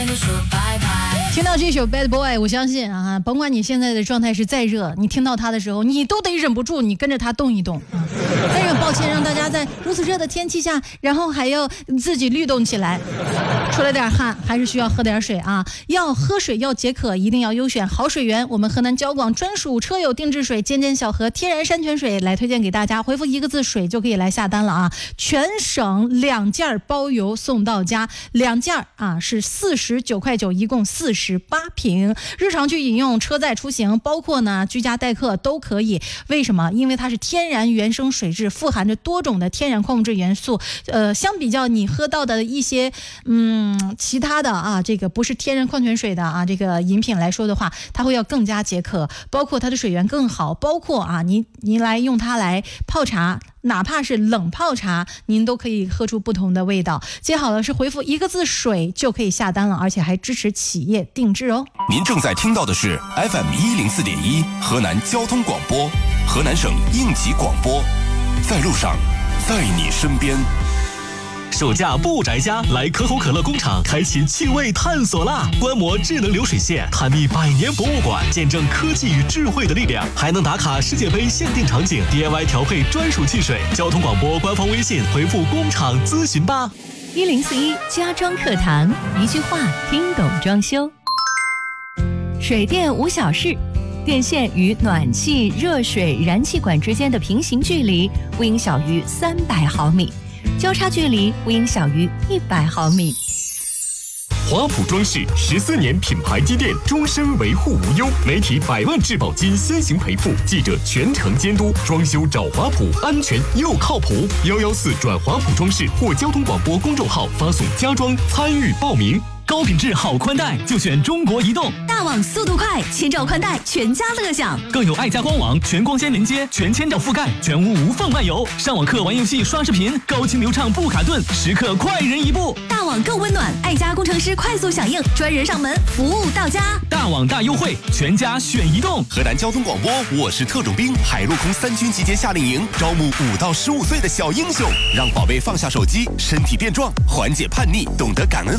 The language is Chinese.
就说拜拜。 听到这首 Bad Boy， 我相信啊，甭管你现在的状态是再热，你听到它的时候，你都得忍不住，你跟着它动一动啊。但是很抱歉，让大家在如此热的天气下，然后还要自己律动起来，出了点汗，还是需要喝点水啊。要喝水要解渴，一定要优选好水源。我们河南交广专属车友定制水尖尖小河天然山泉水来推荐给大家，回复一个字水就可以来下单了啊！全省2件包邮送到家，2件啊是49.9块，一共48瓶，日常去饮用、车载出行，包括呢居家待客都可以。为什么？因为它是天然原生水质，富含着多种的天然矿物质元素。相比较你喝到的一些其他的啊，这个不是天然矿泉水的啊，这个饮品来说的话，它会要更加解渴，包括它的水源更好，包括啊您来用它来泡茶。哪怕是冷泡茶，您都可以喝出不同的味道。接好了是回复一个字水就可以下单了，而且还支持企业定制哦。 您正在听到的是 FM104.1 河南交通广播，河南省应急广播，在路上，在你身边。 暑假不宅家，来可口可乐工厂开启趣味探索啦！观摩智能流水线，探秘100年博物馆，见证科技与智慧的力量，还能打卡世界杯限定场景， DIY 调配专属汽水。交通广播官方微信回复工厂咨询吧。 1041家装课堂，一句话听懂装修。水电无小事，电线与暖气、热水、燃气管之间的平行距离不应小于300毫米。交叉距离不应小于100毫米。 华普装饰14年品牌积淀，终身维护无忧，媒体100万质保金先行赔付，记者全程监督，装修找华普，安全又靠谱。114转华普装饰或交通广播公众号发送家装参与报名。 高品质好宽带就选中国移动， 大网速度快，千兆宽带全家乐享， 更有爱家官网全光纤连接，全千兆覆盖，全屋无缝漫游。上网课、玩游戏、刷视频，高清流畅不卡顿，时刻快人一步。 大网更温暖，爱家工程师快速响应，专人上门，服务到家。 大网大优惠，全家选移动。 河南交通广播，我是特种兵，海陆空3军集结夏令营，招募5到15岁的小英雄，让宝贝放下手机，身体变壮，缓解叛逆，懂得感恩